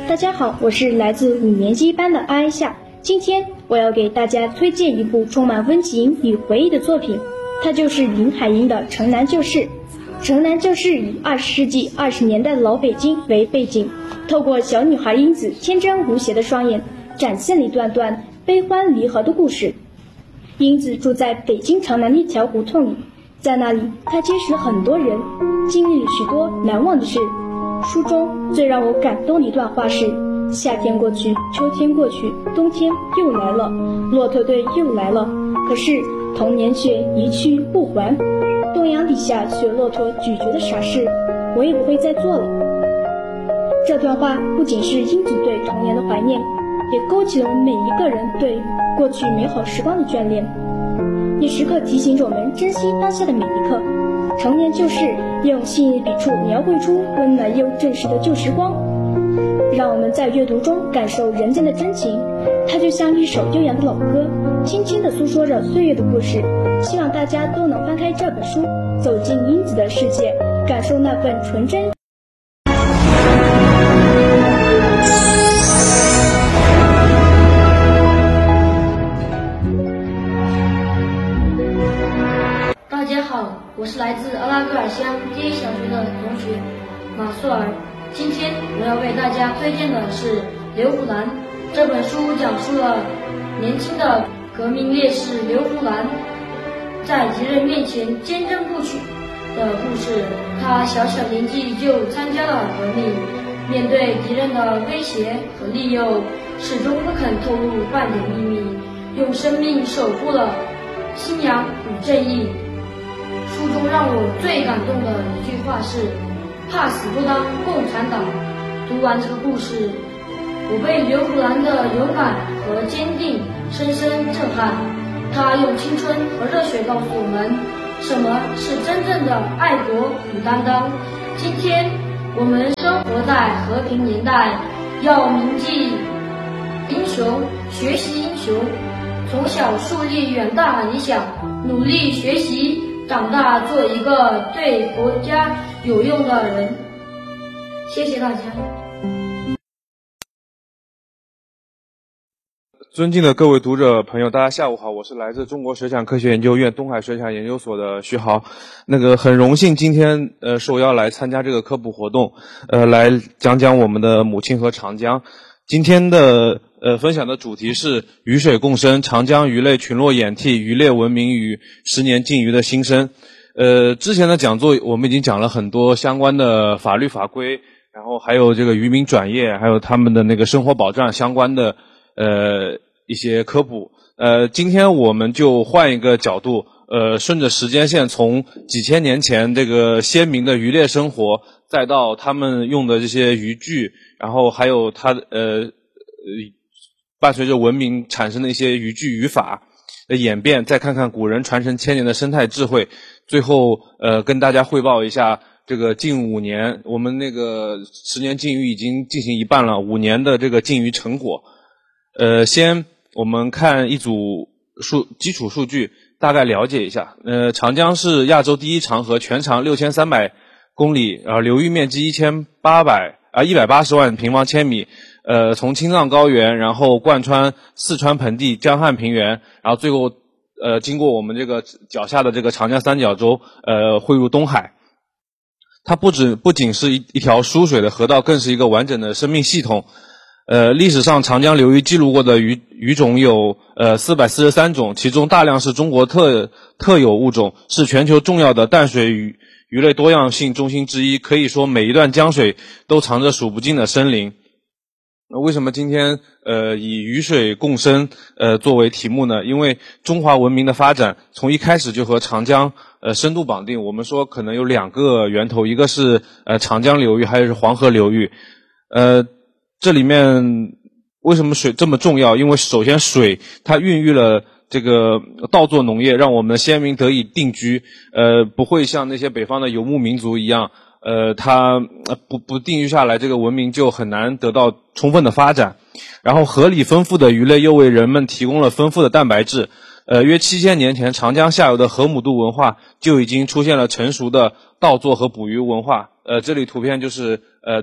大家好，我是来自5年级班的阿夏。今天我要给大家推荐一部充满温情与回忆的作品，它就是林海音的《城南旧事》。《城南旧事》以20世纪20年代的老北京为背景，透过小女孩英子天真无邪的双眼，展现了一段段悲欢离合的故事。英子住在北京城南的一条胡同里，在那里她结识了很多人，经历了许多难忘的事。书中最让我感动的一段话是：夏天过去，秋天过去，冬天又来了，骆驼队又来了，可是童年却一去不还。东阳底下学骆驼咀嚼的傻事，我也不会再做了。这段话不仅是英子对童年的怀念，也勾起了我们每一个人对过去美好时光的眷恋，也时刻提醒着我们珍惜当下的每一刻。成年旧事用细腻笔触描绘出温暖又真实的旧时光，让我们在阅读中感受人间的真情。它就像一首悠扬的老歌，轻轻地诉说着岁月的故事。希望大家都能翻开这本书，走进英子的世界，感受那份纯真。 大家好，我是来自阿拉戈尔乡第一小学的同学马素尔。今天我要为大家推荐的是《刘胡兰》。这本书讲述了年轻的革命烈士刘胡兰在敌人面前坚贞不屈的故事。他小小年纪就参加了革命，面对敌人的威胁和利诱，始终不肯透露半点秘密，用生命守护了信仰与正义。书中让我最感动的一句话是：怕死不当共产党。读完这个故事，我被刘胡兰的勇敢和坚定深深震撼。他用青春和热血告诉我们，什么是真正的爱国与担当。今天我们生活在和平年代，要铭记英雄，学习英雄，从小树立远大理想，努力学习，长大做一个对国家有用的人。谢谢大家。 尊敬的各位读者朋友，大家下午好，我是来自中国水产科学研究院东海水产研究所的徐豪。很荣幸今天受邀来参加这个科普活动，来讲讲我们的母亲河长江。今天的分享的主题是鱼水共生，长江鱼类群落演替，渔猎文明与10年禁渔的新生。之前的讲座我们已经讲了很多相关的法律法规，然后还有这个渔民转业，还有他们的生活保障相关的一些科普。今天我们就换一个角度，顺着时间线，从几千年前这个先民的渔猎生活，再到他们用的这些渔具，然后还有伴随着文明产生的一些渔具渔法的演变，再看看古人传承千年的生态智慧。最后跟大家汇报一下这个近5年，我们10年禁渔已经进行一半了，5年的这个禁渔成果。先我们看一组基础数据，大概了解一下。长江是亚洲第一长河，全长6300公里，流域面积180万平方千米。从青藏高原，然后贯穿四川盆地、江汉平原，然后最后经过我们这个脚下的这个长江三角洲，汇入东海。它不仅是一条输水的河道，更是一个完整的生命系统。历史上长江流域记录过的鱼种有443种，其中大量是中国特有物种，是全球重要的淡水鱼类多样性中心之一。可以说每一段江水都藏着数不尽的生灵。为什么今天以鱼水共生作为题目呢？因为中华文明的发展从一开始就和长江深度绑定。我们说可能有2个源头，一个是长江流域，还有是黄河流域。这里面为什么水这么重要？因为首先水它孕育了这个稻作农业，让我们的先民得以定居，不会像那些北方的游牧民族一样，它不定居下来，这个文明就很难得到充分的发展。然后河里丰富的鱼类又为人们提供了丰富的蛋白质。约7000年前，长江下游的河姆渡文化就已经出现了成熟的稻作和捕鱼文化。这里图片就是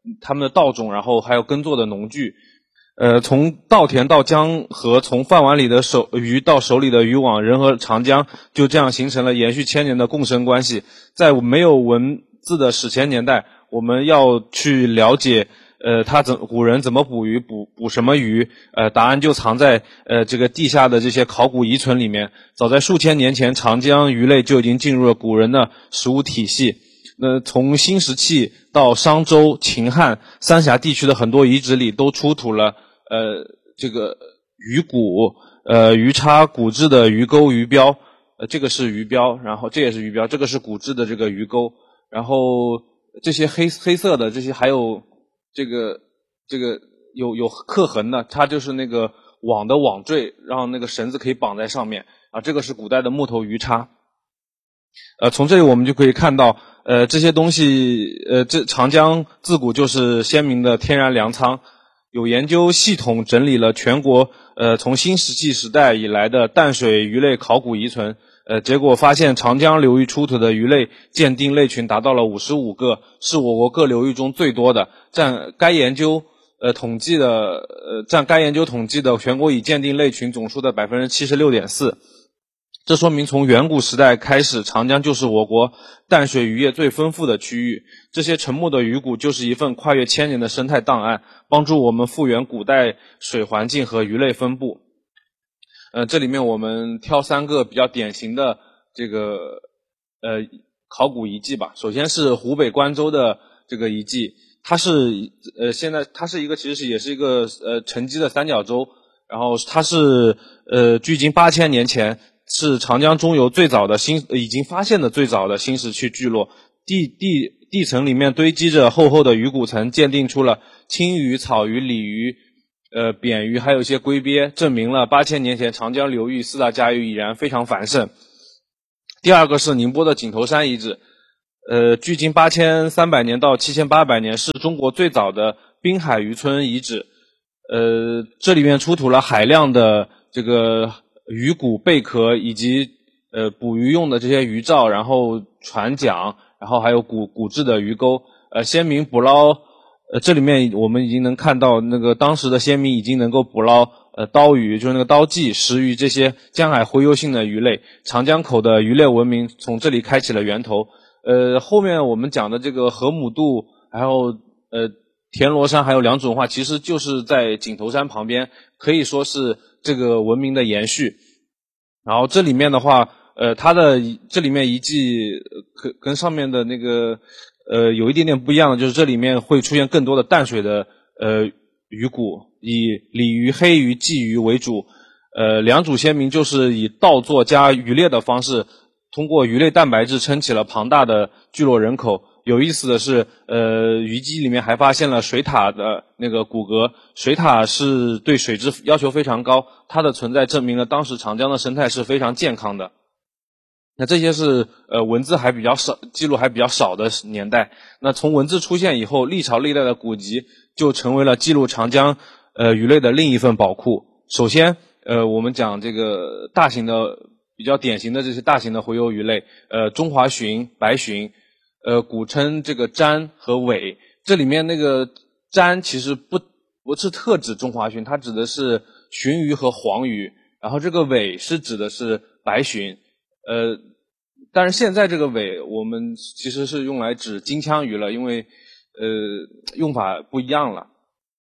他们的稻种，然后还有耕作的农具。从稻田到江河，从饭碗里的鱼到手里的渔网，人和长江就这样形成了延续千年的共生关系。在没有文字的史前年代，我们要去了解古人怎么捕鱼，捕什么鱼，答案就藏在这个地下的这些考古遗存里面。早在数千年前，长江鱼类就已经进入了古人的食物体系。从新石器到商周、秦汉三峡地区的很多遗址里都出土了这个鱼骨、鱼叉、骨质的鱼钩、鱼标，这个是鱼标，然后这也是鱼标，这个是骨质的这个鱼钩，然后这些黑色的这些还有这个有刻痕的，它就是那个网的网坠，让那个绳子可以绑在上面啊，这个是古代的木头鱼叉。从这里我们就可以看到这些东西这长江自古就是鲜明的天然粮仓。有研究系统整理了全国从新石器时代以来的淡水鱼类考古遗存，结果发现长江流域出土的鱼类鉴定类群达到了55个，是我国各流域中最多的，占该研究统计的全国已鉴定类群总数的 76.4%。这说明从远古时代开始，长江就是我国淡水渔业最丰富的区域。这些沉没的鱼骨就是一份跨越千年的生态档案，帮助我们复原古代水环境和鱼类分布。这里面我们挑3个比较典型的这个考古遗迹吧。首先是湖北关州的这个遗迹，它是其实也是一个沉积的三角洲，然后它是距今8000年前。是长江中游已经发现的最早的新石器聚落，地层里面堆积着厚厚的鱼骨层，鉴定出了青鱼、草鱼、鲤鱼、扁鱼，还有一些龟鳖，证明了8000年前长江流域4大家鱼已然非常繁盛。第二个是宁波的井头山遗址，距今8300年到7800年，是中国最早的滨海渔村遗址。这里面出土了海量的这个鱼骨、贝壳以及捕鱼用的这些鱼罩，然后船桨，然后还有骨质的鱼钩。先民捕捞，这里面我们已经能看到那个当时的先民已经能够捕捞刀鱼，就是那个刀鲫、石鱼这些江海洄游性的鱼类。长江口的渔猎文明从这里开启了源头。后面我们讲的这个河姆渡，还有田螺山，还有良渚文化，其实就是在井头山旁边，可以说是这个文明的延续。然后这里面的话这里面遗迹跟上面的那个有一点点不一样的，就是这里面会出现更多的淡水的鱼骨，以鲤鱼、黑鱼、鲫鱼为主。良渚先民就是以稻作加渔猎的方式，通过鱼类蛋白质撑起了庞大的聚落人口。有意思的是遗迹里面还发现了水獭的那个骨骼。水獭是对水质要求非常高，它的存在证明了当时长江的生态是非常健康的。那这些是文字还比较少，记录还比较少的年代。那从文字出现以后，历朝历代的古籍就成为了记录长江鱼类的另一份宝库。首先我们讲这个大型的比较典型的这些大型的洄游鱼类，中华鲟、白鲟，古称这个瞻和尾。这里面那个瞻其实不是特指中华鲟，它指的是鲟鱼和黄鱼，然后这个尾是指的是白鲟。但是现在这个尾我们其实是用来指金枪鱼了，因为用法不一样了。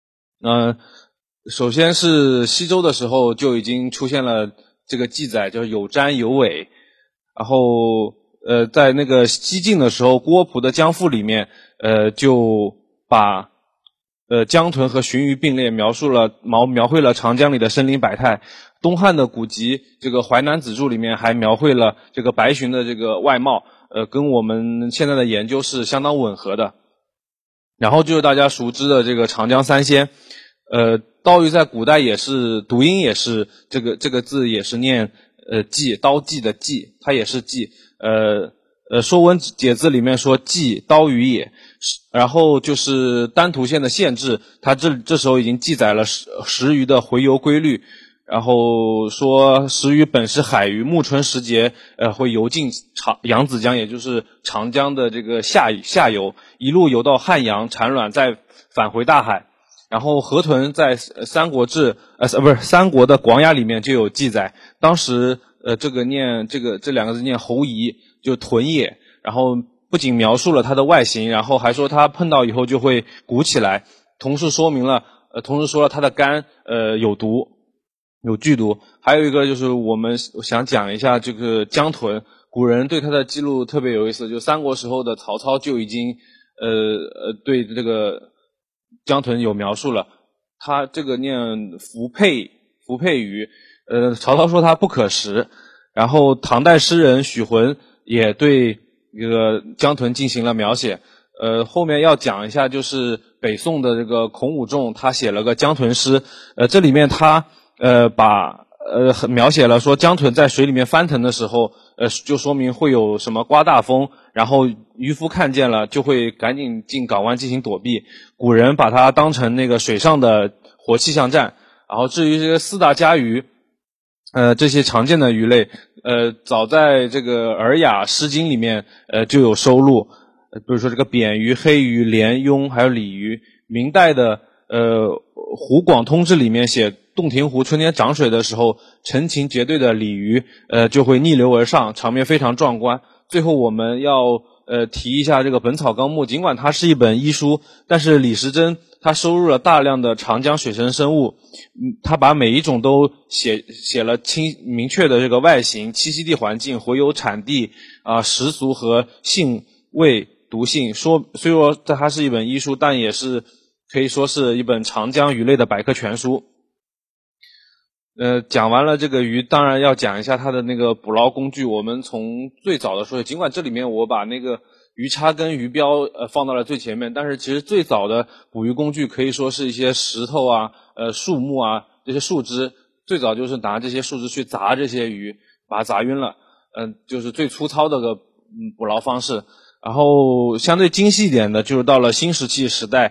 首先是西周的时候就已经出现了这个记载，就是有瞻有尾。然后在那个西晋的时候，郭璞的《江赋》里面就把江豚和鲟鱼并列，描绘了长江里的生灵百态。东汉的古籍这个《淮南子注》里面还描绘了这个白鲟的这个外貌，跟我们现在的研究是相当吻合的。然后就是大家熟知的这个长江三仙，刀鱼在古代也是读音也是这个字也是念鲫，刀鲫的鲫，它也是鲫。说文解字里面说鲫刀鱼也。然后就是丹徒县的县志，它这时候已经记载了石鱼的洄游规律。 然后说时鱼本是海鱼，暮春时节会游进扬子江，也就是长江的这个下游，一路游到汉阳产卵，再返回大海。然后河豚在三国的广雅里面就有记载，当时这两个字念侯夷，就豚也。然后不仅描述了它的外形，然后还说它碰到以后就会鼓起来，同时说了它的肝有毒，有剧毒。还有一个就是我想讲一下这个江豚，古人对它的记录特别有意思，就三国时候的曹操就已经对这个江豚有描述了，它这个念福佩鱼，曹操说它不可食。然后唐代诗人许浑也对这个江豚进行了描写。后面要讲一下就是北宋的这个孔武仲，他写了个江豚诗。这里面他描写了说江豚在水里面翻腾的时候，就说明会有什么刮大风，然后渔夫看见了就会赶紧进港湾进行躲避。古人把它当成那个水上的活气象战。然后至于这些四大家鱼，这些常见的鱼类，早在这个《尔雅》《诗经》里面就有收录。比如说这个扁鱼、黑鱼、鲢鳙还有鲤鱼。明代的湖广通志里面写洞庭湖春天涨水的时候，成群结队的鲤鱼就会逆流而上，场面非常壮观。最后我们要提一下这个《本草纲目》，尽管它是一本医书，但是李时珍他收录了大量的长江水生生物，他把每一种都写了明确的这个外形、栖息地环境、洄游产地习俗和性味毒性。虽说它是一本医书，但也是可以说是一本长江鱼类的百科全书。讲完了这个鱼，当然要讲一下它的那个捕捞工具。我们从最早的说起，尽管这里面我把那个鱼叉跟鱼标放到了最前面，但是其实最早的捕鱼工具可以说是一些石头树木这些树枝。最早就是拿这些树枝去砸这些鱼，把它砸晕了。就是最粗糙的个捕捞方式。然后相对精细一点的，就是到了新石器时代，